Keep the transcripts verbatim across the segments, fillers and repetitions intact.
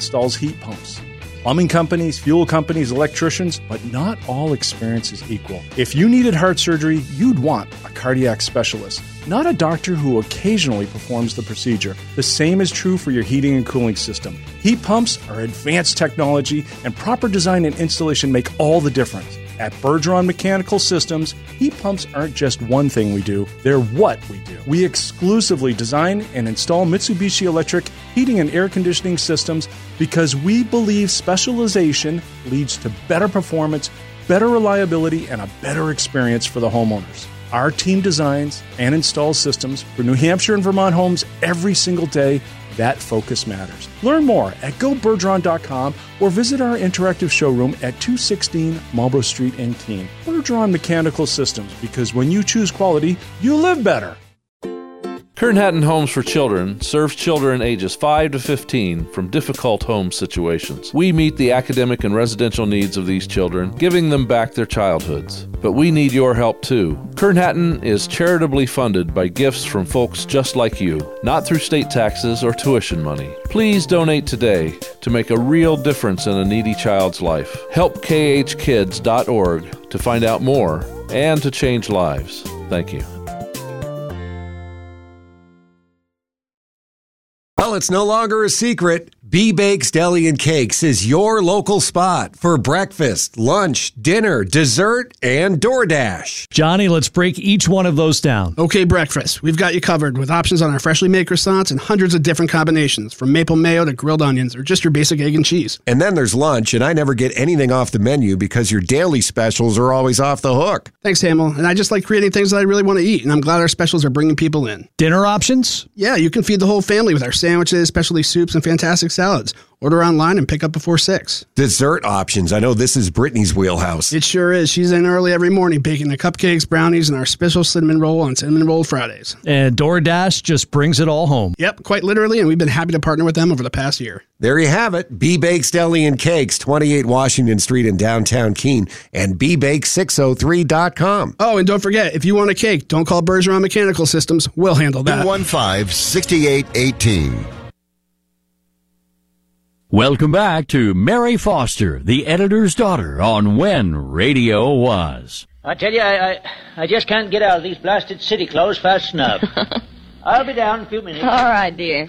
installs heat pumps. Plumbing companies, fuel companies, electricians, but not all experience is equal. If you needed heart surgery, you'd want a cardiac specialist, not a doctor who occasionally performs the procedure. The same is true for your heating and cooling system. Heat pumps are advanced technology, and proper design and installation make all the difference. At Bergeron Mechanical Systems, heat pumps aren't just one thing we do, they're what we do. We exclusively design and install Mitsubishi Electric heating and air conditioning systems because we believe specialization leads to better performance, better reliability, and a better experience for the homeowners. Our team designs and installs systems for New Hampshire and Vermont homes every single day. That focus matters. Learn more at go bergeron dot com or visit our interactive showroom at two sixteen Marlborough Street in Keene. Bergeron Mechanical Systems, because when you choose quality, you live better. Kern Hatton Homes for Children serves children ages five to fifteen from difficult home situations. We meet the academic and residential needs of these children, giving them back their childhoods. But we need your help too. Kern Hatton is charitably funded by gifts from folks just like you, not through state taxes or tuition money. Please donate today to make a real difference in a needy child's life. help k h kids dot org to find out more and to change lives. Thank you. Well, it's no longer a secret. B-Bakes Deli and Cakes is your local spot for breakfast, lunch, dinner, dessert, and DoorDash. Johnny, let's break each one of those down. Okay, breakfast. We've got you covered with options on our freshly made croissants and hundreds of different combinations, from maple mayo to grilled onions or just your basic egg and cheese. And then there's lunch, and I never get anything off the menu because your daily specials are always off the hook. Thanks, Hamill. And I just like creating things that I really want to eat, and I'm glad our specials are bringing people in. Dinner options? Yeah, you can feed the whole family with our sandwiches, specialty soups, and fantastic salads. Order online and pick up before six. Dessert options. I know this is Brittany's wheelhouse. It sure is. She's in early every morning baking the cupcakes, brownies, and our special cinnamon roll on Cinnamon Roll Fridays. And DoorDash just brings it all home. Yep, quite literally, and we've been happy to partner with them over the past year. There you have it. B-Bakes Deli and Cakes, twenty-eight Washington Street in downtown Keene, and b bake six oh three dot com. Oh, and don't forget, if you want a cake, don't call Bergeron Mechanical Systems. We'll handle that. two one five, six eight one eight. Welcome back to Mary Foster, the editor's daughter, on When Radio Was. I tell you, I, I, I just can't get out of these blasted city clothes fast enough. I'll be down in a few minutes. All right, dear.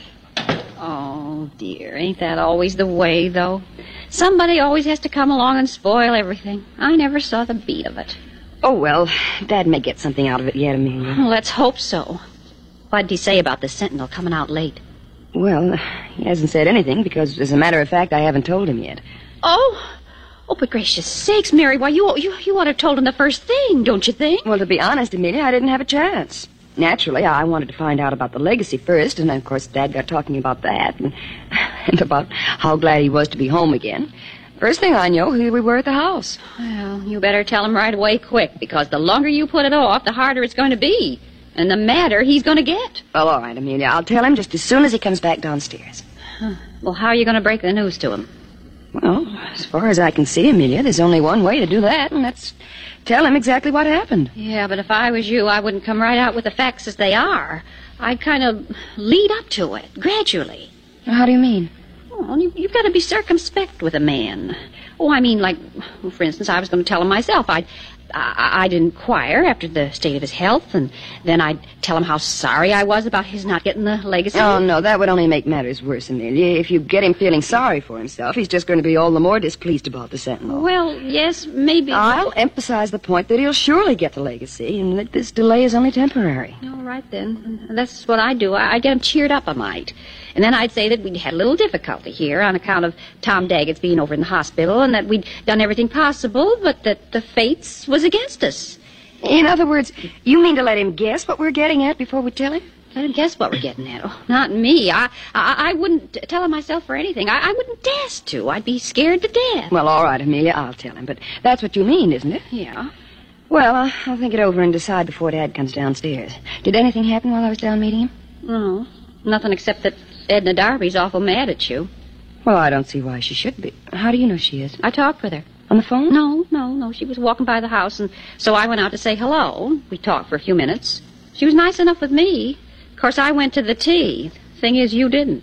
Oh, dear, ain't that always the way, though? Somebody always has to come along and spoil everything. I never saw the beat of it. Oh, well, Dad may get something out of it yet, Amelia. Well, let's hope so. What did he say about the Sentinel coming out late? Well, he hasn't said anything because, as a matter of fact, I haven't told him yet. Oh? Oh, but gracious sakes, Mary, why, you, you, you ought to have told him the first thing, don't you think? Well, to be honest, Amelia, I didn't have a chance. Naturally, I wanted to find out about the legacy first, and, of course, Dad got talking about that and, and about how glad he was to be home again. First thing I knew, here we were at the house. Well, you better tell him right away quick, because the longer you put it off, the harder it's going to be. And the madder he's going to get. Well, all right, Amelia. I'll tell him just as soon as he comes back downstairs. Huh. Well, how are you going to break the news to him? Well, as far as I can see, Amelia, there's only one way to do that, and that's tell him exactly what happened. Yeah, but if I was you, I wouldn't come right out with the facts as they are. I'd kind of lead up to it, gradually. How do you mean? Well, you, you've got to be circumspect with a man. Oh, I mean, like, well, for instance, I was going to tell him myself. I'd... I, I'd inquire after the state of his health, and then I'd tell him how sorry I was about his not getting the legacy. Oh, no, that would only make matters worse, Amelia. If you get him feeling sorry for himself, he's just going to be all the more displeased about the Sentinel. Well, yes, maybe. I'll emphasize the point that he'll surely get the legacy, and that this delay is only temporary. All right, then. That's what I do. I, I get him cheered up a mite. And then I'd say that we'd had a little difficulty here on account of Tom Daggett's being over in the hospital, and that we'd done everything possible, but that the fates was against us. In other words, you mean to let him guess what we're getting at before we tell him? Let him guess what we're getting at. Oh, not me. I, I I wouldn't tell him myself for anything. I, I wouldn't dare to. I'd be scared to death. Well, all right, Amelia, I'll tell him. But that's what you mean, isn't it? Yeah. Well, uh, I'll think it over and decide before Dad comes downstairs. Did anything happen while I was down meeting him? No, nothing except that Edna Darby's awful mad at you. Well, I don't see why she should be. How do you know she is? I talked with her. On the phone? No, no, no. She was walking by the house, and so I went out to say hello. We talked for a few minutes. She was nice enough with me. Of course, I went to the tea. Thing is, you didn't.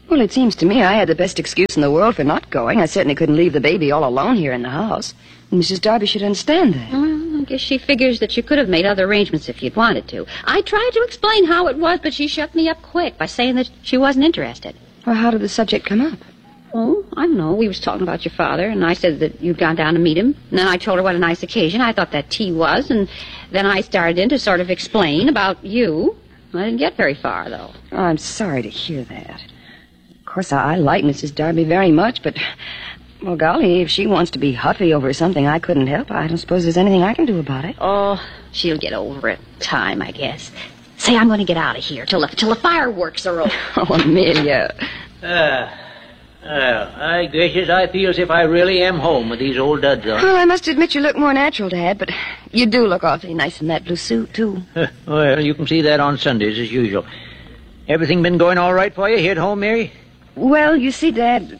Well, it seems to me I had the best excuse in the world for not going. I certainly couldn't leave the baby all alone here in the house. Missus Darby should understand that. Well, I guess she figures that you could have made other arrangements if you'd wanted to. I tried to explain how it was, but she shut me up quick by saying that she wasn't interested. Well, how did the subject come up? Oh, I don't know. We was talking about your father, and I said that you'd gone down to meet him. And then I told her what a nice occasion I thought that tea was, and then I started in to sort of explain about you. I didn't get very far, though. Oh, I'm sorry to hear that. Of course, I, I like Missus Darby very much, but, well, golly, if she wants to be huffy over something I couldn't help, I don't suppose there's anything I can do about it. Oh, she'll get over it. Time, I guess. Say, I'm going to get out of here till the, till the fireworks are over. Oh, Amelia. Ah. Well, I gracious, I feel as if I really am home with these old duds on. Well, I must admit you look more natural, Dad, but you do look awfully nice in that blue suit, too. Well, you can see that on Sundays, as usual. Everything been going all right for you here at home, Mary? Well, you see, Dad,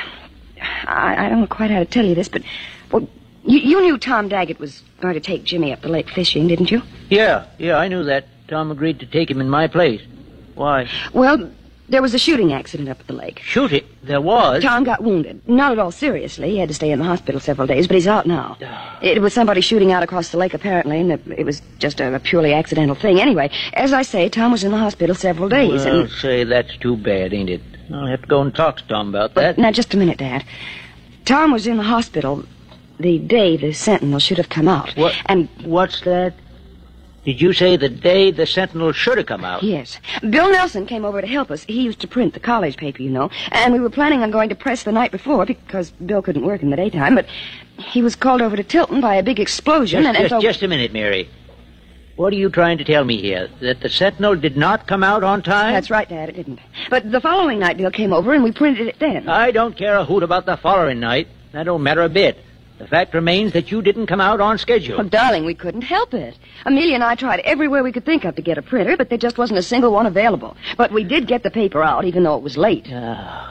I, I don't know quite how to tell you this, but well, you, you knew Tom Daggett was going to take Jimmy up the lake fishing, didn't you? Yeah, yeah, I knew that. Tom agreed to take him in my place. Why? Well, there was a shooting accident up at the lake. Shooting? There was? Tom got wounded. Not at all seriously. He had to stay in the hospital several days, but he's out now. It was somebody shooting out across the lake, apparently, and it, it was just a, a purely accidental thing. Anyway, as I say, Tom was in the hospital several days. Well, and... say, that's too bad, ain't it? I'll have to go and talk to Tom about that. But, now, just a minute, Dad. Tom was in the hospital the day the Sentinel should have come out. What? And what's that? Did you say the day the Sentinel should have come out? Yes. Bill Nelson came over to help us. He used to print the college paper, you know. And we were planning on going to press the night before because Bill couldn't work in the daytime. But he was called over to Tilton by a big explosion. Just, and, and just, so... just a minute, Mary. What are you trying to tell me here? That the Sentinel did not come out on time? That's right, Dad. It didn't. But the following night, Bill came over and we printed it then. I don't care a hoot about the following night. That don't matter a bit. The fact remains that you didn't come out on schedule. Oh, darling, we couldn't help it. Amelia and I tried everywhere we could think of to get a printer, but there just wasn't a single one available. But we did get the paper out, even though it was late. Uh,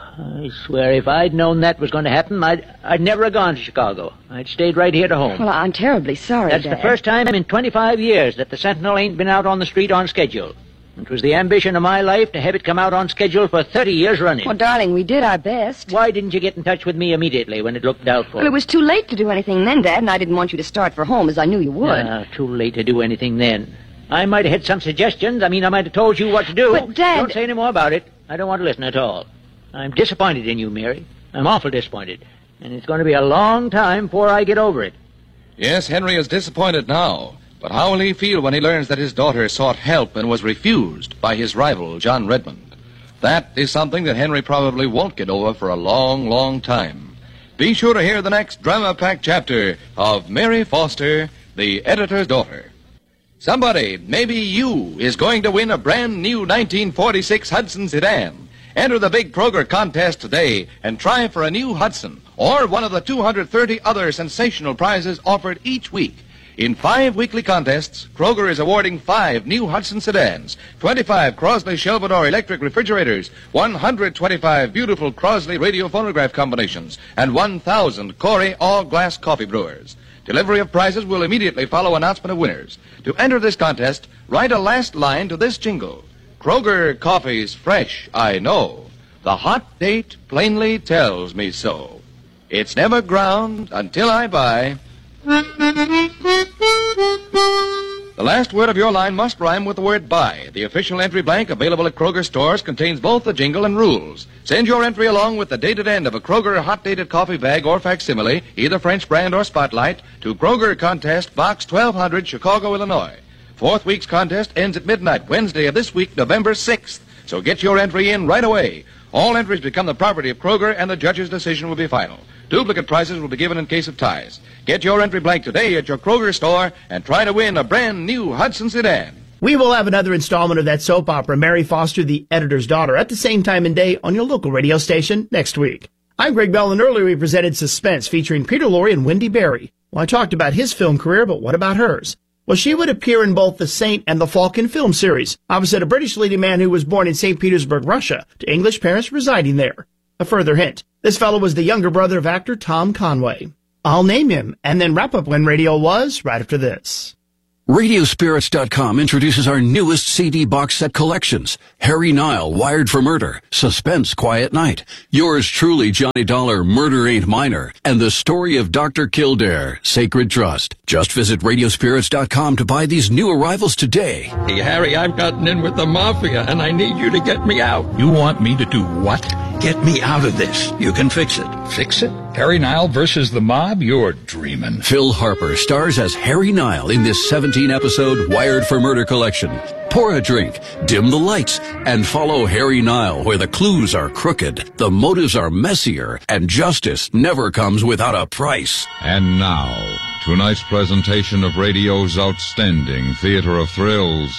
I swear, if I'd known that was going to happen, I'd, I'd never have gone to Chicago. I'd stayed right here to home. Well, I'm terribly sorry, That's Dad. the first time in twenty-five years that the Sentinel ain't been out on the street on schedule. It was the ambition of my life to have it come out on schedule for thirty years running. Well, darling, we did our best. Why didn't you get in touch with me immediately when it looked doubtful? Well, it was too late to do anything then, Dad, and I didn't want you to start for home as I knew you would. Ah, too late to do anything then. I might have had some suggestions. I mean, I might have told you what to do. But, Dad... Don't say any more about it. I don't want to listen at all. I'm disappointed in you, Mary. I'm awful disappointed. And it's going to be a long time before I get over it. Yes, Henry is disappointed now. But how will he feel when he learns that his daughter sought help and was refused by his rival, John Redmond? That is something that Henry probably won't get over for a long, long time. Be sure to hear the next drama-packed chapter of Mary Foster, the Editor's Daughter. Somebody, maybe you, is going to win a brand new nineteen forty-six Hudson sedan. Enter the big Kroger contest today and try for a new Hudson or one of the two hundred thirty other sensational prizes offered each week. In five weekly contests, Kroger is awarding five new Hudson sedans, twenty-five Crosley Shelvador electric refrigerators, one hundred twenty-five beautiful Crosley radio phonograph combinations, and one thousand Corey all-glass coffee brewers. Delivery of prizes will immediately follow announcement of winners. To enter this contest, write a last line to this jingle. Kroger coffee's fresh, I know. The hot date plainly tells me so. It's never ground until I buy... The last word of your line must rhyme with the word buy. The official entry blank available at Kroger stores contains both the jingle and rules. Send your entry along with the dated end of a Kroger hot-dated coffee bag or facsimile, either French brand or Spotlight, to Kroger Contest, Box twelve hundred, Chicago, Illinois. Fourth week's contest ends at midnight, Wednesday of this week, November sixth. So get your entry in right away. All entries become the property of Kroger, and the judge's decision will be final. Duplicate prizes will be given in case of ties. Get your entry blank today at your Kroger store and try to win a brand new Hudson sedan. We will have another installment of that soap opera, Mary Foster, the Editor's Daughter, at the same time and day on your local radio station next week. I'm Greg Bell, and earlier we presented Suspense featuring Peter Lorre and Wendy Berry. Well, I talked about his film career, but what about hers? Well, she would appear in both The Saint and The Falcon film series, opposite a British leading man who was born in Saint Petersburg, Russia, to English parents residing there. A further hint, this fellow was the younger brother of actor Tom Conway. I'll name him, and then wrap up when radio was right after this. Radio Spirits dot com introduces our newest C D box set collections. Harry Nile, Wired for Murder, Suspense, Quiet Night, Yours Truly, Johnny Dollar, Murder Ain't Minor, and the story of Doctor Kildare, Sacred Trust. Just visit Radio Spirits dot com to buy these new arrivals today. Hey, Harry, I've gotten in with the Mafia, and I need you to get me out. You want me to do what? Get me out of this. You can fix it. Fix it? Harry Nile versus the mob? You're dreaming. Phil Harper stars as Harry Nile in this seventeen-episode Wired for Murder collection. Pour a drink, dim the lights, and follow Harry Nile where the clues are crooked, the motives are messier, and justice never comes without a price. And now, tonight's presentation of radio's outstanding theater of thrills,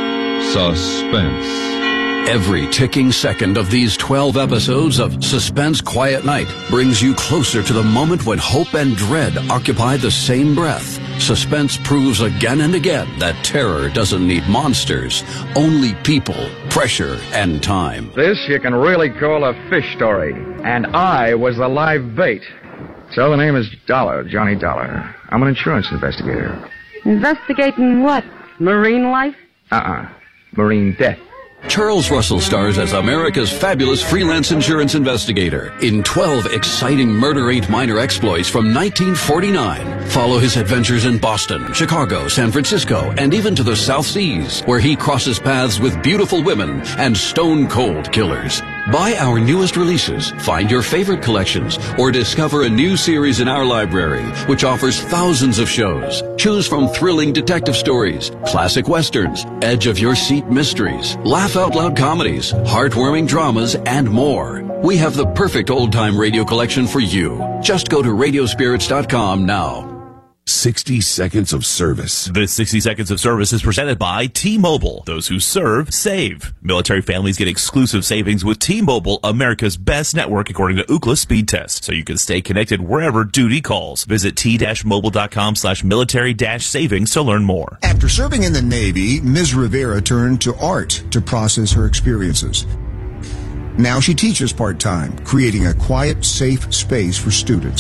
Suspense. Every ticking second of these twelve episodes of Suspense, Quiet Night brings you closer to the moment when hope and dread occupy the same breath. Suspense proves again and again that terror doesn't need monsters, only people, pressure, and time. This you can really call a fish story, and I was the live bait. So the name is Dollar, Johnny Dollar. I'm an insurance investigator. Investigating what? Marine life? Uh-uh. Marine death. Charles Russell stars as America's fabulous freelance insurance investigator in twelve exciting Murder Ain't Minor exploits from nineteen forty-nine. Follow his adventures in Boston, Chicago, San Francisco, and even to the South Seas, where he crosses paths with beautiful women and stone-cold killers. Buy our newest releases, find your favorite collections, or discover a new series in our library, which offers thousands of shows. Choose from thrilling detective stories, classic westerns, edge-of-your-seat mysteries, laugh-out-loud comedies, heartwarming dramas, and more. We have the perfect old-time radio collection for you. Just go to Radio Spirits dot com now. sixty seconds of service. This sixty seconds of service is presented by T-Mobile. Those who serve, save. Military families get exclusive savings with T-Mobile, America's best network according to Ookla speed test, so you can stay connected wherever duty calls. Visit T-Mobile dot com slash military dash savings to learn more. After serving in the Navy, Miz Rivera turned to art to process her experiences. Now she teaches part-time, creating a quiet, safe space for students.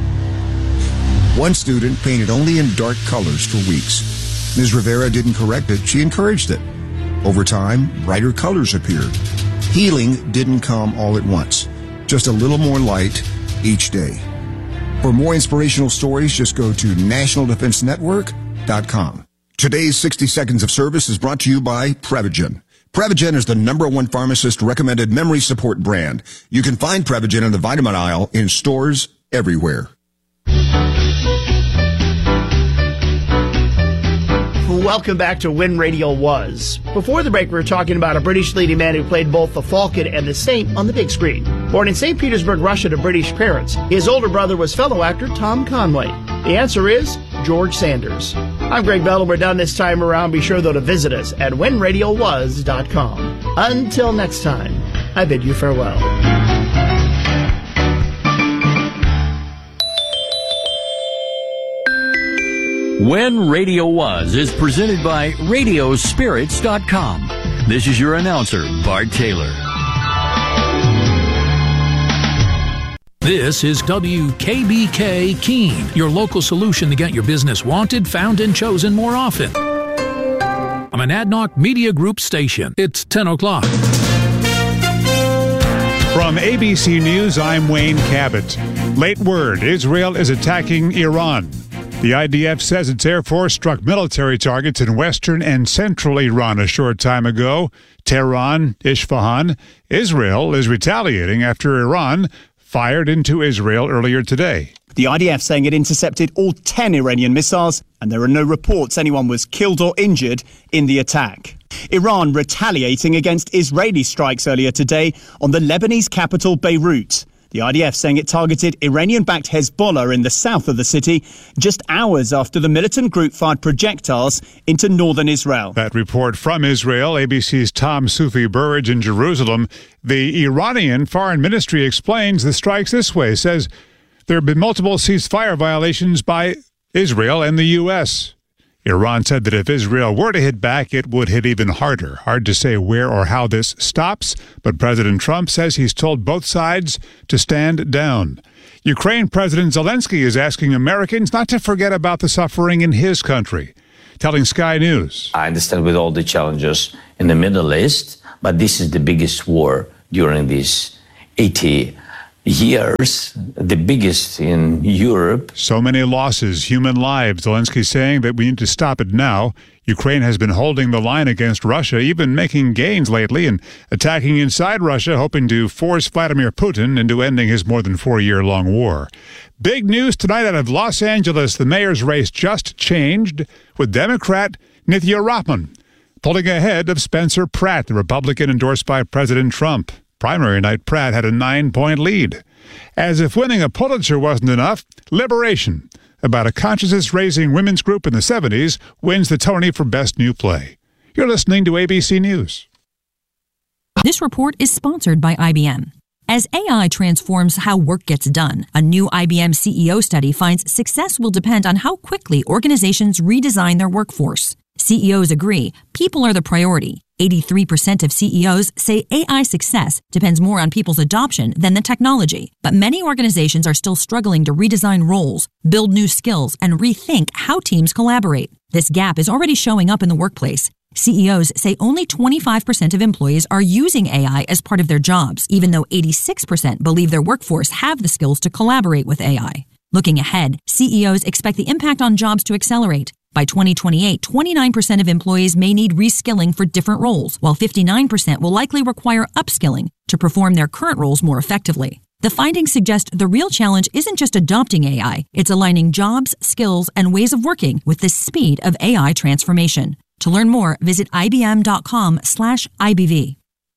One student painted only in dark colors for weeks. Miz Rivera didn't correct it, she encouraged it. Over time, brighter colors appeared. Healing didn't come all at once, just a little more light each day. For more inspirational stories, just go to national defense network dot com. Today's sixty seconds of service is brought to you by Prevagen. Prevagen is the number one pharmacist-recommended memory support brand. You can find Prevagen in the vitamin aisle in stores everywhere. Welcome back to When Radio Was. Before the break, we were talking about a British leading man who played both the Falcon and the Saint on the big screen. Born in Saint Petersburg, Russia to British parents, his older brother was fellow actor Tom Conway. The answer is George Sanders. I'm Greg Bell, and we're done this time around. Be sure, though, to visit us at when radio was dot com. Until next time, I bid you farewell. When Radio Was is presented by Radio Spirits dot com. This is your announcer, Bart Taylor. This is W K B K Keene, your local solution to get your business wanted, found, and chosen more often. I'm an Adnoc Media Group station. It's ten o'clock. From A B C News, I'm Wayne Cabot. Late word, Israel is attacking Iran. The I D F says its Air Force struck military targets in western and central Iran a short time ago. Tehran, Isfahan. Israel is retaliating after Iran fired into Israel earlier today. The I D F saying it intercepted all ten Iranian missiles, and there are no reports anyone was killed or injured in the attack. Iran retaliating against Israeli strikes earlier today on the Lebanese capital Beirut. The I D F saying it targeted Iranian-backed Hezbollah in the south of the city just hours after the militant group fired projectiles into northern Israel. That report from Israel, A B C's Tom Sufi Burridge in Jerusalem. The Iranian Foreign Ministry explains the strikes this way, says there have been multiple ceasefire violations by Israel and the U S Iran said that if Israel were to hit back, it would hit even harder. Hard to say where or how this stops, but President Trump says he's told both sides to stand down. Ukraine President Zelensky is asking Americans not to forget about the suffering in his country. telling Sky News. I understand with all the challenges in the Middle East, but this is the biggest war during these eighty years, the biggest in Europe. So many losses, human lives. Zelensky saying that we need to stop it now. Ukraine has been holding the line against Russia, even making gains lately and attacking inside Russia, hoping to force Vladimir Putin into ending his more than four-year-long war. Big news tonight out of Los Angeles. The mayor's race just changed with Democrat Nithya Rahman pulling ahead of Spencer Pratt, the Republican endorsed by President Trump. Primary night, Pratt had a nine-point lead. As if winning a Pulitzer wasn't enough, Liberation, about a consciousness-raising women's group in the seventies, wins the Tony for Best New Play. You're listening to A B C News. This report is sponsored by I B M. As A I transforms how work gets done, a new I B M C E O study finds success will depend on how quickly organizations redesign their workforce. C E Os agree people are the priority. eighty-three percent of C E Os say A I success depends more on people's adoption than the technology. But many organizations are still struggling to redesign roles, build new skills, and rethink how teams collaborate. This gap is already showing up in the workplace. C E Os say only twenty-five percent of employees are using A I as part of their jobs, even though eighty-six percent believe their workforce have the skills to collaborate with A I. Looking ahead, C E Os expect the impact on jobs to accelerate. By twenty twenty-eight, twenty-nine percent of employees may need reskilling for different roles, while fifty-nine percent will likely require upskilling to perform their current roles more effectively. The findings suggest the real challenge isn't just adopting A I, it's aligning jobs, skills, and ways of working with the speed of A I transformation. To learn more, visit ibm.com slash IBV.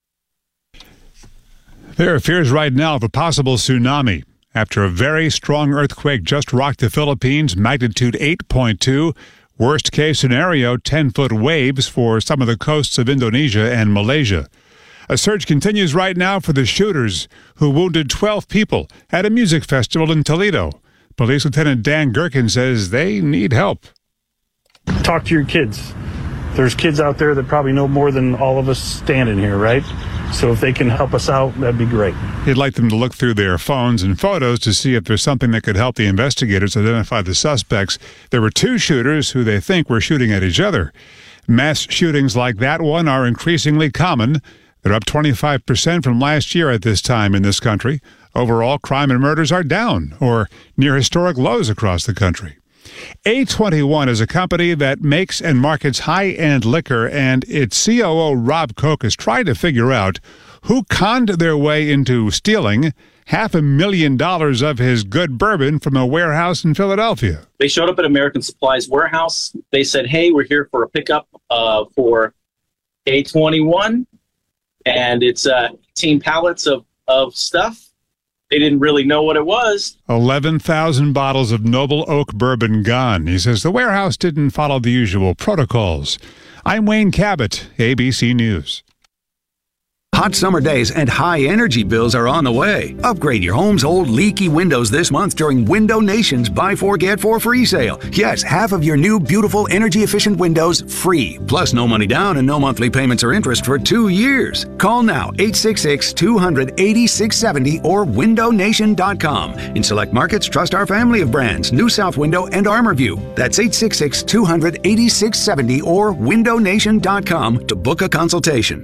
There are fears right now of a possible tsunami after a very strong earthquake just rocked the Philippines, magnitude eight point two. Worst case scenario, ten-foot waves for some of the coasts of Indonesia and Malaysia. A search continues right now for the shooters who wounded twelve people at a music festival in Toledo. Police Lieutenant Dan Gherkin says they need help. Talk to your kids. There's kids out there that probably know more than all of us standing here, right? So if they can help us out, that'd be great. He'd like them to look through their phones and photos to see if there's something that could help the investigators identify the suspects. There were two shooters who they think were shooting at each other. Mass shootings like that one are increasingly common. They're up twenty-five percent from last year at this time in this country. Overall, crime and murders are down or near historic lows across the country. A twenty-one is a company that makes and markets high-end liquor, and its C O O, Rob Koch, is trying to figure out who conned their way into stealing half a million dollars of his good bourbon from a warehouse in Philadelphia. They showed up at American Supply's warehouse. They said, hey, we're here for a pickup uh, for A twenty-one, and it's uh, eighteen pallets of, of stuff. They didn't really know what it was. eleven thousand bottles of Noble Oak bourbon gone. He says the warehouse didn't follow the usual protocols. I'm Wayne Cabot, A B C News. Hot summer days and high energy bills are on the way. Upgrade your home's old leaky windows this month during Window Nation's Buy Four Get Four free sale. Yes, half of your new beautiful energy efficient windows free. Plus no money down and no monthly payments or interest for two years. Call now eight six six, two hundred, eighty-six seventy or window nation dot com. In select markets, trust our family of brands, New South Window and ArmorView. That's eight six six, two hundred, eighty-six seventy or window nation dot com to book a consultation.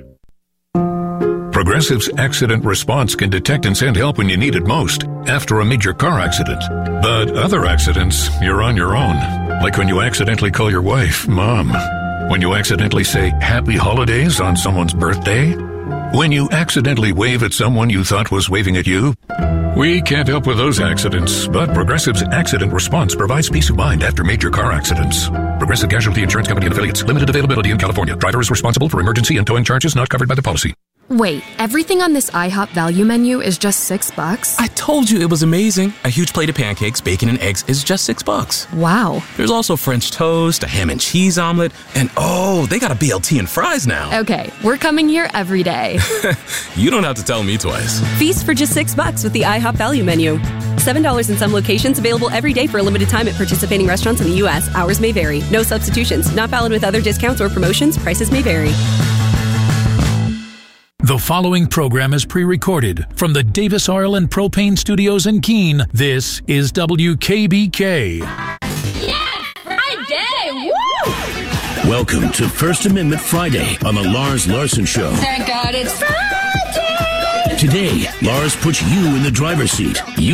Progressive's Accident Response can detect and send help when you need it most, after a major car accident. But other accidents, you're on your own. Like when you accidentally call your wife Mom. When you accidentally say Happy Holidays on someone's birthday. When you accidentally wave at someone you thought was waving at you. We can't help with those accidents, but Progressive's Accident Response provides peace of mind after major car accidents. Progressive Casualty Insurance Company and Affiliates. Limited availability in California. Driver is responsible for emergency and towing charges not covered by the policy. Wait, everything on this IHOP value menu is just six bucks? I told you it was amazing. A huge plate of pancakes, bacon, and eggs is just six bucks. Wow. There's also French toast, a ham and cheese omelet, and oh, they got a B L T and fries now. Okay, we're coming here every day. You don't have to tell me twice. Feast for just six bucks with the IHOP value menu. seven dollars in some locations, available every day for a limited time at participating restaurants in the U S. Hours may vary. No substitutions. Not valid with other discounts or promotions. Prices may vary. The following program is pre-recorded from the Davis Oil and Propane Studios in Keene. This is W K B K. Yes! Friday! Woo! Welcome to First Amendment Friday on the Lars Larson Show. Thank God it's Friday! Today, Lars puts you in the driver's seat. You